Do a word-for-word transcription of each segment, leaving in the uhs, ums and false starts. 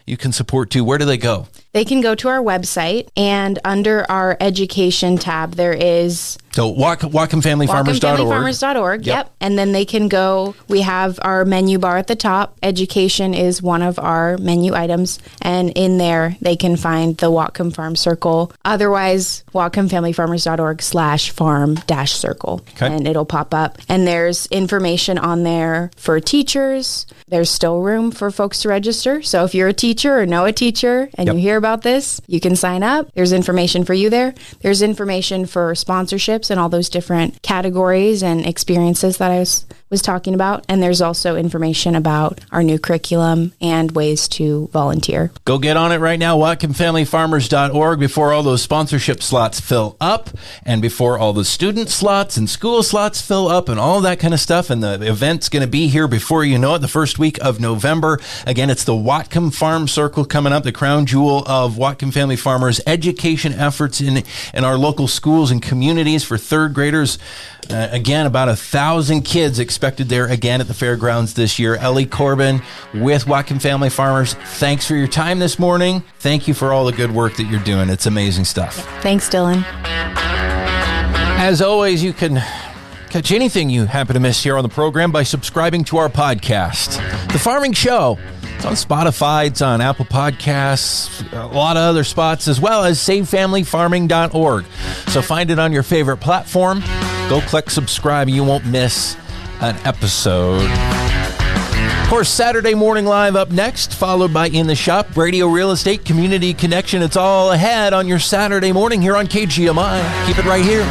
you can support too, where do they go? They can go to our website, and under our education tab, there is... So Whatcom Family Farmers dot org. Whatcom Family Farmers dot org, yep. Yep. And then they can go, we have our menu bar at the top. Education is one of our menu items. And in there, they can find the Whatcom Farm Circle. Otherwise, Whatcom Family Farmers dot org slash farm dash circle. Okay. And it'll pop up. And there's information on there for teachers. There's still room for folks to register. So if you're a teacher or know a teacher and Yep. you hear about this, you can sign up. There's information for you there. There's information for sponsorships and all those different categories and experiences that I was, was talking about. And there's also information about our new curriculum and ways to volunteer. Go get on it right now, Whatcom Family Farmers dot org, before all those sponsorship slots fill up and before all the student slots and school slots fill up and all that kind of stuff. And the event's going to be here before you know it, the first week of November. Again, it's the Whatcom Farm Circle coming up, the crown jewel of Whatcom Family Farmers education efforts in, in our local schools and communities for third graders. Uh, again, about a thousand kids expected there again at the fairgrounds this year. Ellie Corbin with Whatcom Family Farmers. Thanks for your time this morning. Thank you for all the good work that you're doing. It's amazing stuff. Thanks, Dylan. As always, you can catch anything you happen to miss here on the program by subscribing to our podcast, The Farming Show. It's on Spotify, it's on Apple Podcasts, a lot of other spots, as well as save family farming dot org. So find it on your favorite platform. Go click subscribe. You won't miss an episode. Of course, Saturday Morning Live up next, followed by In the Shop, Radio Real Estate, Community Connection. It's all ahead on your Saturday morning here on K G M I. Keep it right here.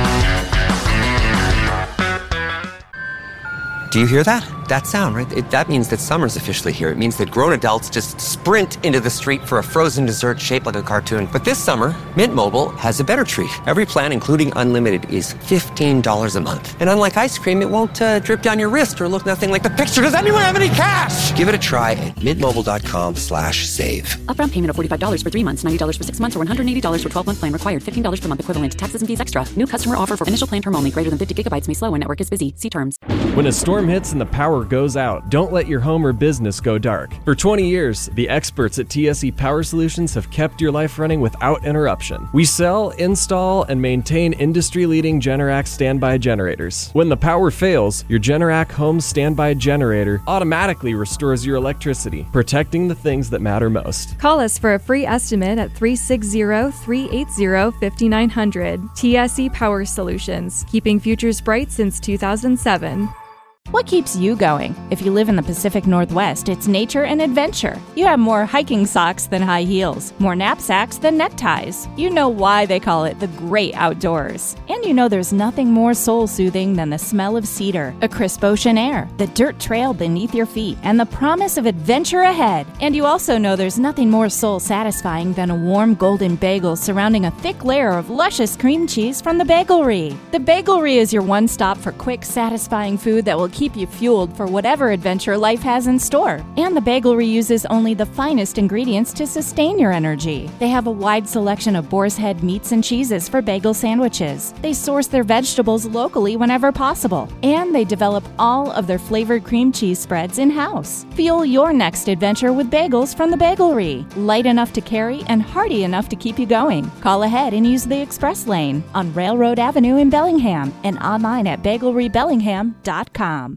Do you hear that? That sound, right? It, that means that summer's officially here. It means that grown adults just sprint into the street for a frozen dessert shaped like a cartoon. But this summer, Mint Mobile has a better treat. Every plan, including unlimited, is fifteen dollars a month. And unlike ice cream, it won't uh, drip down your wrist or look nothing like the picture. Does anyone have any cash? Give it a try at mintmobile.com slash save. Upfront payment of forty-five dollars for three months, ninety dollars for six months, or one hundred eighty dollars for twelve-month plan required. fifteen dollars per month equivalent. Taxes and fees extra. New customer offer for initial plan term only. Greater than fifty gigabytes may slow when network is busy. See terms. When a storm hits and the power goes out, don't let your home or business go dark. For twenty years, the experts at T S E Power Solutions have kept your life running without interruption. We sell, install, and maintain industry-leading Generac standby generators. When the power fails, your Generac home standby generator automatically restores your electricity, protecting the things that matter most. Call us for a free estimate at three six zero, three eight zero, five nine zero zero. T S E Power Solutions, keeping futures bright since two thousand seven. What keeps you going? If you live in the Pacific Northwest, it's nature and adventure. You have more hiking socks than high heels, more knapsacks than neckties. You know why they call it the great outdoors. And you know there's nothing more soul-soothing than the smell of cedar, a crisp ocean air, the dirt trail beneath your feet, and the promise of adventure ahead. And you also know there's nothing more soul-satisfying than a warm golden bagel surrounding a thick layer of luscious cream cheese from the Bagelry. The Bagelry is your one-stop for quick, satisfying food that will keep you fueled for whatever adventure life has in store. And the Bagelry uses only the finest ingredients to sustain your energy. They have a wide selection of boar's head meats and cheeses for bagel sandwiches. They source their vegetables locally whenever possible. And they develop all of their flavored cream cheese spreads in-house. Fuel your next adventure with bagels from the Bagelry. Light enough to carry and hearty enough to keep you going. Call ahead and use the express lane on Railroad Avenue in Bellingham and online at bagelry bellingham dot com.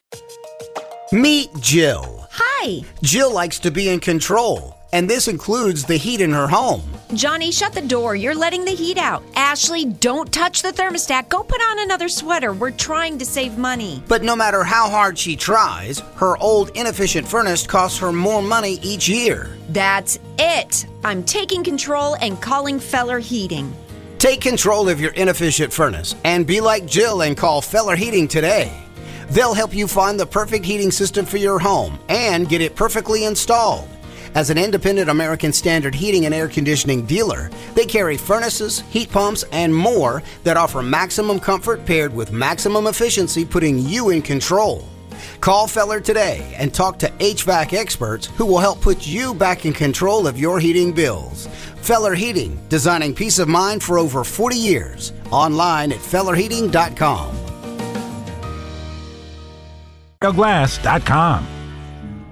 Meet Jill. Hi. Jill likes to be in control, and this includes the heat in her home. Johnny, shut the door. You're letting the heat out. Ashley, don't touch the thermostat. Go put on another sweater. We're trying to save money. But no matter how hard she tries, her old inefficient furnace costs her more money each year. That's it. I'm taking control and calling Feller Heating. Take control of your inefficient furnace and be like Jill and call Feller Heating today. They'll help you find the perfect heating system for your home and get it perfectly installed. As an independent American Standard heating and air conditioning dealer, they carry furnaces, heat pumps, and more that offer maximum comfort paired with maximum efficiency, putting you in control. Call Feller today and talk to H V A C experts who will help put you back in control of your heating bills. Feller Heating, designing peace of mind for over forty years. Online at feller heating dot com. glass dot com.